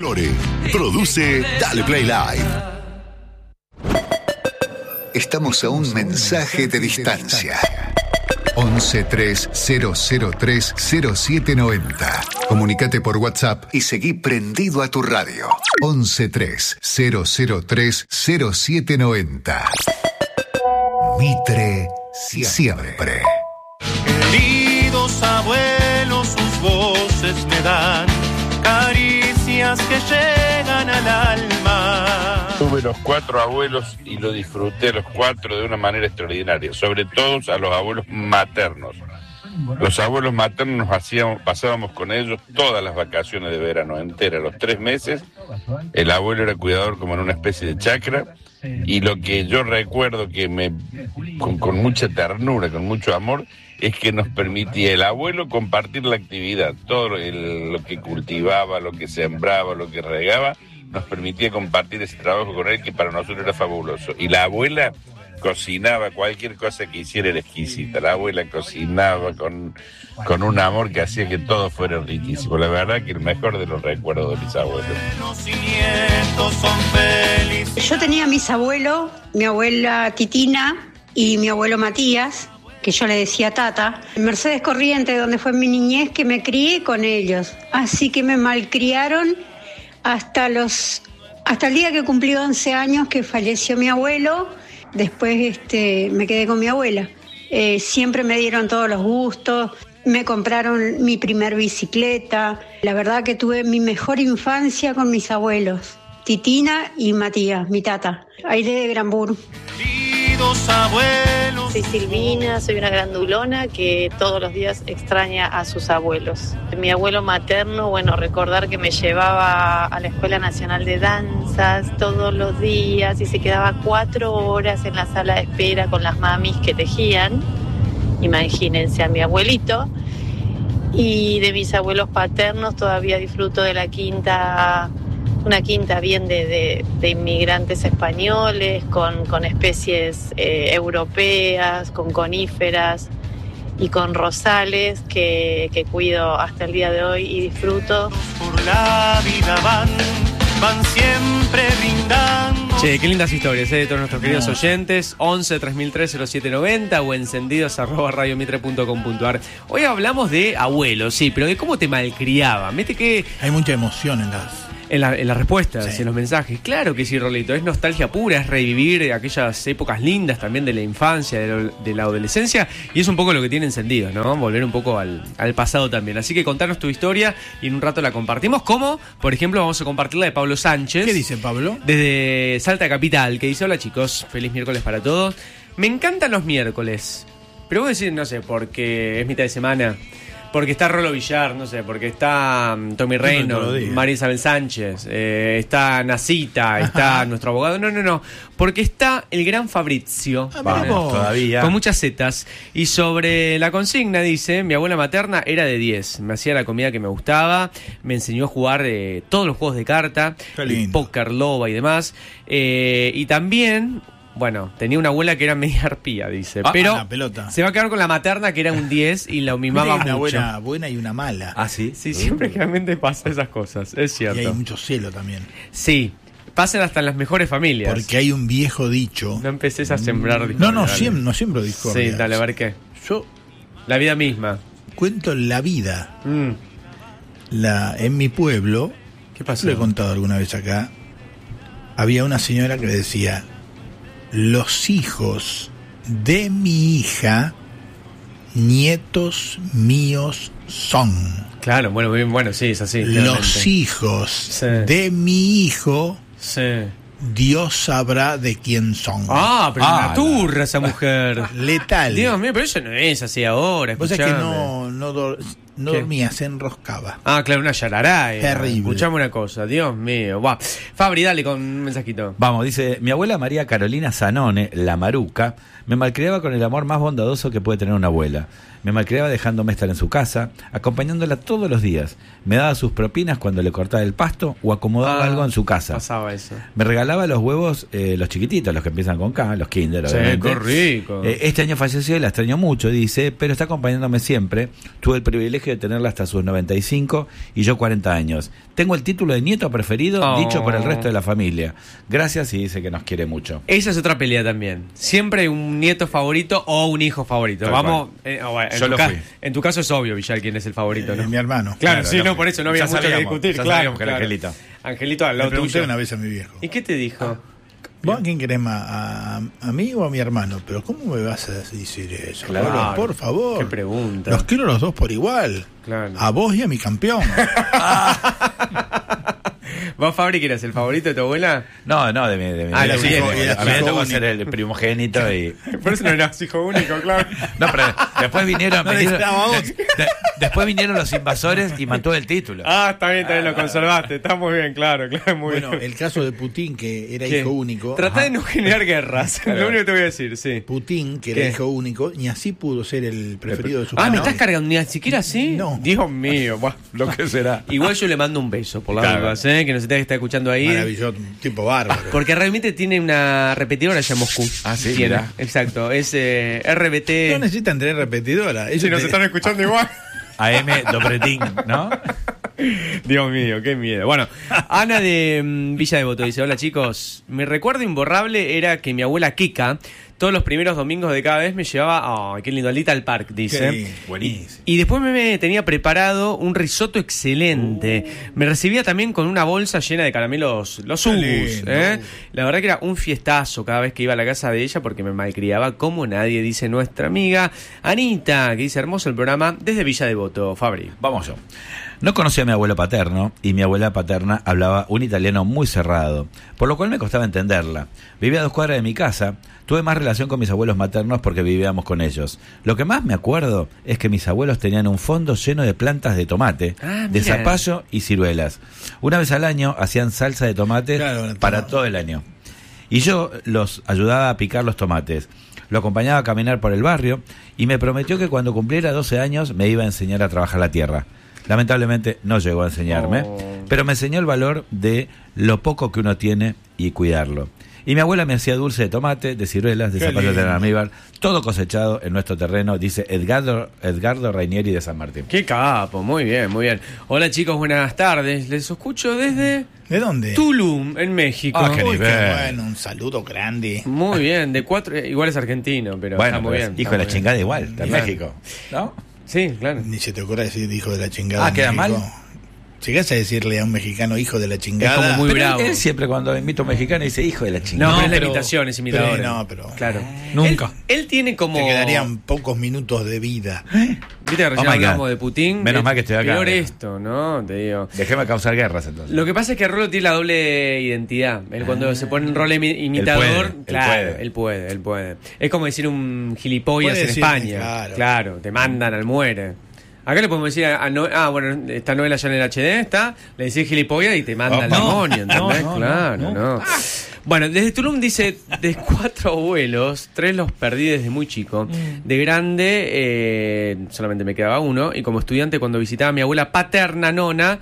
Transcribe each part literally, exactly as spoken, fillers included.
Lore, produce Dale Play Live. Estamos a un mensaje de distancia. once tres cero cero tres cero siete noventa. Comunicate por WhatsApp y seguí prendido a tu radio. once tres cero cero tres cero siete noventa. Mitre siempre. Queridos abuelos, sus voces me dan caricias que llegan al alma. Tuve los cuatro abuelos y lo disfruté a los cuatro de una manera extraordinaria, sobre todo a los abuelos maternos. Los abuelos maternos nos hacíamos, pasábamos con ellos todas las vacaciones de verano enteras, los tres meses. El abuelo era cuidador como en una especie de chacra, y lo que yo recuerdo que me con, con mucha ternura, con mucho amor, es que nos permitía el abuelo compartir la actividad, todo el, lo que cultivaba, lo que sembraba, lo que regaba, nos permitía compartir ese trabajo con él, que para nosotros era fabuloso. Y la abuela cocinaba, cualquier cosa que hiciera era exquisita. La abuela cocinaba con, con un amor que hacía que todo fuera riquísimo. La verdad que el mejor de los recuerdos de mis abuelos. Yo tenía a mis abuelos, mi abuela Titina y mi abuelo Matías, que yo le decía Tata, en Mercedes Corrientes, donde fue mi niñez, que me crié con ellos. Así que me malcriaron hasta los hasta el día que cumplí once años, que falleció mi abuelo. Después este, me quedé con mi abuela. Eh, siempre me dieron todos los gustos, me compraron mi primer bicicleta. La verdad que tuve mi mejor infancia con mis abuelos, Titina y Matías, mi tata, Aire de Granbur. Abuelos. Soy Silvina, soy una grandulona que todos los días extraña a sus abuelos. Mi abuelo materno, bueno, recordar que me llevaba a la Escuela Nacional de Danzas todos los días y se quedaba cuatro horas en la sala de espera con las mamis que tejían. Imagínense a mi abuelito. Y de mis abuelos paternos todavía disfruto de la quinta, una quinta bien de, de, de inmigrantes españoles, con, con especies eh, europeas, con coníferas y con rosales que, que cuido hasta el día de hoy y disfruto. Por la vida van, van siempre brindando. Che, qué lindas historias, ¿eh? De todos nuestros queridos no. oyentes. once tres mil tres cero siete noventa o encendidos arroba radiomitre punto com punto ar. Hoy hablamos de abuelos, sí, pero de cómo te malcriaban. Viste que hay mucha emoción en las... En, la, en las respuestas, sí. en los mensajes. Claro que sí, Rolito. Es nostalgia pura, es revivir aquellas épocas lindas también de la infancia, de, lo, de la adolescencia. Y es un poco lo que tiene encendido, ¿no? Volver un poco al, al pasado también. Así que contanos tu historia y en un rato la compartimos. Como, por ejemplo, vamos a compartir la de Pablo Sánchez. ¿Qué dice Pablo? Desde Salta Capital, que dice: hola chicos, feliz miércoles para todos. Me encantan los miércoles. Pero vos decís, no sé, porque es mitad de semana. Porque está Rolo Villar, no sé, porque está um, Tommy Reino, María Isabel Sánchez, eh, está Nacita, está nuestro abogado. No, no, no. Porque está el gran Fabrizio. Ah, vamos, todavía. Con muchas zetas. Y sobre la consigna dice: mi abuela materna era de diez. Me hacía la comida que me gustaba. Me enseñó a jugar eh, todos los juegos de carta. Póker, loba y demás. Eh, y también... Bueno, tenía una abuela que era media arpía, dice. Ah, pero la pelota. Se va a quedar con la materna, que era un diez, y la mimaba una mucho. Buena, buena y una mala. Ah, sí. Sí, siempre uh. realmente pasa esas cosas, es cierto. Y hay mucho celo también. Sí, pasan hasta en las mejores familias. Porque hay un viejo dicho. No empeces a sembrar discordia. No, no, siempre, no siempre discordia. Sí, dale, a ver qué. Yo... La vida misma. Cuento la vida. Mm. La, en mi pueblo... ¿Qué pasó? Lo he contado alguna vez acá. Había una señora que decía... Los hijos de mi hija, nietos míos son. Claro, bueno, bien, bueno, sí, es así. Los hijos sí. de mi hijo, sí. Dios sabrá de quién son. Ah, pero ah, una turra la... esa mujer. Letal. Dios mío, pero eso no es así ahora. Vos sabés que no, no, do, no dormía, se enroscaba. Ah, claro, una yarará. Terrible. Escuchame una cosa, Dios mío. Buah. Fabri, dale con un mensajito. Vamos, dice: mi abuela María Carolina Zanone, la Maruca, me malcriaba con el amor más bondadoso que puede tener una abuela. Me malcriaba dejándome estar en su casa, acompañándola todos los días. Me daba sus propinas cuando le cortaba el pasto o acomodaba ah, algo en su casa. Pasaba eso. Me regalaba los huevos, eh, los chiquititos, los que empiezan con K, los Kinder, sí, obviamente. Qué rico. Eh, este año falleció y la extraño mucho, dice, pero está acompañándome siempre. Tuve el privilegio que tenerla hasta sus noventa y cinco y yo cuarenta años. Tengo el título de nieto preferido Oh. dicho por el resto de la familia. Gracias y dice que nos quiere mucho. Esa es otra pelea también. Siempre hay un nieto favorito o un hijo favorito. Tal Vamos, eh, oh, bueno, en, Yo tu lo ca- fui. en tu caso es obvio, Villal, quién es el favorito, ¿no? Eh, mi hermano. Claro, Claro, sí, lo no, fui. por eso no había Ya mucho que sabíamos, discutir. ya Claro, sabíamos que era claro. Angelito. Angelito, al Le lado pregunté tuyo. una vez a mi viejo. ¿Y qué te dijo? ¿Vos a quién querés más? ¿A, a mí o a mi hermano? Pero ¿cómo me vas a decir eso? Claro. Pablo? Por favor. Qué pregunta. Los quiero los dos por igual. Claro. A vos y a mi campeón. ¿Vos, Fabri, que eras el favorito de tu abuela? No, no, de mi, de mi Ah, de los mi- hijos, a mí eras me hijo tocó único. ser el primogénito y... Por eso no eras hijo único, claro. No, pero después vinieron, No le vinieron- esperaba a vos. de- de- después vinieron los invasores y mantuvo el título. Ah, está bien, está bien, lo conservaste. Está muy bien, claro, claro, muy Bueno, bien. el caso de Putin, que era ¿Qué? hijo único. Trata de no generar guerras. Lo único que te voy a decir, sí. Putin, que era ¿Qué? hijo único, ni así pudo ser el preferido de su Ah, ¿me padre. estás cargando ni siquiera así? No. Dios mío. Buah. Lo que será. Igual yo le mando un beso por las Claro. dudas, ¿eh? Que nos está, está escuchando ahí. Maravilloso, un tipo bárbaro. Porque realmente tiene una repetidora allá en Moscú. Ah, sí, Tiene, mirá. exacto. Es eh, R B T. No necesitan tener repetidora. Ellos Si nos te- están escuchando igual. A M Dobretín, ¿no? Dios mío, qué miedo. Bueno, Ana de mm, Villa Devoto dice: hola chicos, mi recuerdo imborrable era que mi abuela Kika todos los primeros domingos de cada vez me llevaba, ay, qué lindo, al Little Park, dice. Qué lindo. Buenísimo. Y después me, me tenía preparado un risotto excelente. Me recibía también con una bolsa llena de caramelos, los Qué Ubus. lindo. ¿eh? La verdad que era un fiestazo cada vez que iba a la casa de ella porque me malcriaba como nadie, dice nuestra amiga Anita, que dice: hermoso el programa desde Villa Devoto. Fabri. Vamos yo. No conocía a mi abuelo paterno y mi abuela paterna hablaba un italiano muy cerrado, por lo cual me costaba entenderla. Vivía a dos cuadras de mi casa, tuve más relación con mis abuelos maternos porque vivíamos con ellos. Lo que más me acuerdo es que mis abuelos tenían un fondo lleno de plantas de tomate, Ah, de mira. zapallo y ciruelas. Una vez al año hacían salsa de tomate Claro, para toma. todo el año. Y yo los ayudaba a picar los tomates. Lo acompañaba a caminar por el barrio y me prometió que cuando cumpliera doce años me iba a enseñar a trabajar la tierra. Lamentablemente no llegó a enseñarme, Oh. pero me enseñó el valor de lo poco que uno tiene y cuidarlo. Y mi abuela me hacía dulce de tomate, de ciruelas, de Qué zapallo de lindo. almíbar, todo cosechado en nuestro terreno, dice Edgardo, Edgardo Rainieri de San Martín. Qué capo, muy bien, muy bien. Hola chicos, buenas tardes. Les escucho desde ¿De dónde? Tulum, en México. Ah, qué Uy, qué nivel. bueno, un saludo grande. Muy bien, de cuatro, eh, igual es argentino, pero Bueno, está muy pero es bien. hijo está de la muy bien. chingada igual, de Claro. México. ¿No? Sí, claro. Ni se te ocurra decir hijo de la chingada. Ah, en ¿queda México. mal? Llegás a decirle a un mexicano hijo de la chingada. como muy Pero bravo. él, él siempre cuando invita a un mexicano dice hijo de la No, chingada. pero es la pero- imitación, es imitador. pero no, pero- Claro. Nunca. Él, él tiene como. Te quedarían pocos minutos de vida. Viste que recién Oh my God. hablamos de Putin. Menos es mal que estoy acá. Peor esto, ¿no? Te digo. Dejéme causar guerras entonces. Lo que pasa es que Rolo tiene la doble identidad. Él cuando se pone en rol imi- imitador, puede, él claro, puede. él puede, él puede. Es como decir un gilipollas Puede en decir, España. claro. Claro, te mandan al muere. Acá le podemos decir a, a Noel, ah, bueno, esta novela ya en el H D está, le decís gilipollas y te manda Oh, al no. demonio, ¿entendés? No, no, claro, no, no. Bueno, desde Tulum dice, de cuatro abuelos, tres los perdí desde muy chico. De grande, eh, solamente me quedaba uno. Y como estudiante, cuando visitaba a mi abuela paterna nona,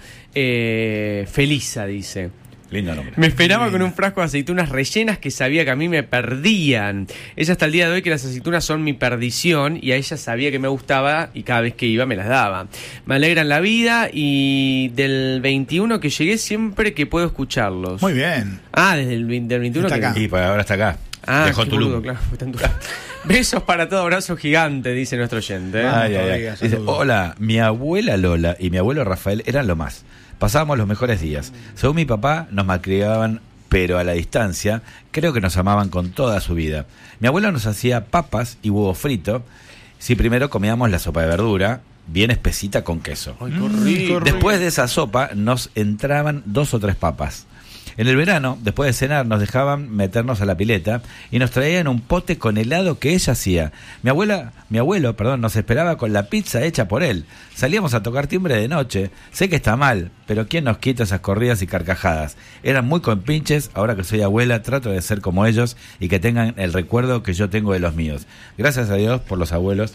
eh, Felisa, dice. Lindo nombre. Me esperaba con un frasco de aceitunas rellenas que sabía que a mí me perdían. Ella hasta el día de hoy que las aceitunas son mi perdición y a ella sabía que me gustaba y cada vez que iba me las daba. Me alegran la vida y del veintiuno que llegué siempre que puedo escucharlos. Muy bien. Ah, desde el veinte del veintiuno Está que... acá. Y pues ahora está acá. Ah, Dejó qué Tulum. boludo, claro, fue tan duro. Besos para todo, abrazo gigante, dice nuestro oyente. ¿eh? Ay, ay, ay. Todavía, Dice, saludos. hola, mi abuela Lola y mi abuelo Rafael eran lo más. Pasábamos los mejores días. Según mi papá, nos malcriaban, pero a la distancia, creo que nos amaban con toda su vida. Mi abuelo nos hacía papas y huevo frito. Si primero comíamos la sopa de verdura, bien espesita con queso. Ay, qué rico. Después de esa sopa nos entraban dos o tres papas. En el verano, después de cenar, nos dejaban meternos a la pileta y nos traían un pote con helado que ella hacía. Mi abuela, mi abuelo, perdón, nos esperaba con la pizza hecha por él. Salíamos a tocar timbre de noche. Sé que está mal, pero ¿quién nos quita esas corridas y carcajadas? Eran muy compinches. Ahora que soy abuela, trato de ser como ellos y que tengan el recuerdo que yo tengo de los míos. Gracias a Dios por los abuelos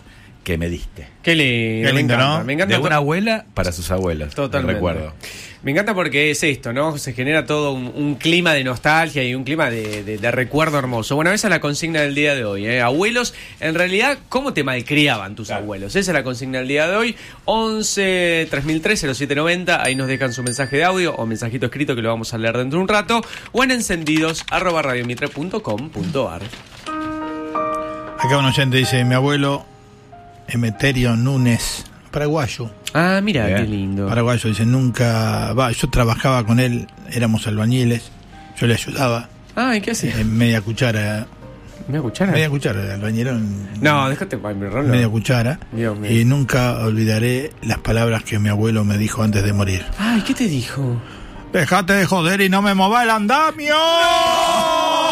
que me diste. Qué lindo, Qué me lindo, encanta. ¿no? Me encanta De to- una abuela para sus abuelos. Totalmente. Recuerdo. Me encanta porque es esto, ¿no? Se genera todo un, un clima de nostalgia y un clima de, de- de recuerdo hermoso. Bueno, esa es la consigna del día de hoy, ¿eh? Abuelos, en realidad, ¿cómo te malcriaban tus Claro. abuelos? Esa es la consigna del día de hoy. once tres mil tres cero siete noventa, ahí nos dejan su mensaje de audio o mensajito escrito que lo vamos a leer dentro de un rato, o en encendidos arroba radiomitre punto com punto ar. Acá un oyente dice, mi abuelo Emeterio Núñez, paraguayo. Ah, mira, Bien. qué lindo. Paraguayo, dice, nunca... Va, yo trabajaba con él, éramos albañiles, yo le ayudaba. Ay, ¿qué haces? En media cuchara, ¿Me escucharon? media cuchara, albañerón. No, déjate, ay, mi rolo. Media cuchara. Dios mío. Y nunca olvidaré las palabras que mi abuelo me dijo antes de morir. Ay, ¿qué te dijo? Dejate de joder y no me mová el andamio.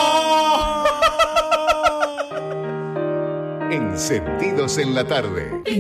Encendidos en la tarde.